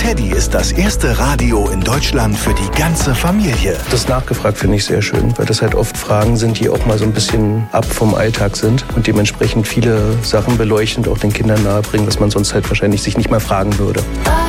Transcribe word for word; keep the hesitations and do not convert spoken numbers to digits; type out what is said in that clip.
Teddy ist das erste Radio in Deutschland für die ganze Familie. Das nachgefragt finde ich sehr schön, weil das halt oft Fragen sind, die auch mal so ein bisschen ab vom Alltag sind und dementsprechend viele Sachen beleuchten und auch den Kindern nahebringen, was man sonst halt wahrscheinlich sich nicht mal fragen würde.